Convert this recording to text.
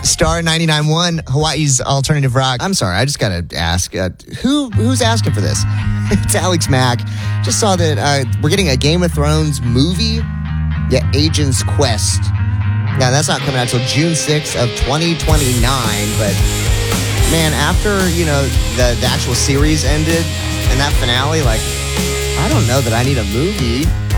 Star 99.1, Hawaii's alternative rock. I'm sorry, I just got to ask, who's asking for this? It's Alex Mack. Just saw that we're getting a Game of Thrones movie. Yeah, Agent's Quest. Now, that's not coming out until June 6th of 2029, but man, after, the actual series ended and that finale, like, I don't know that I need a movie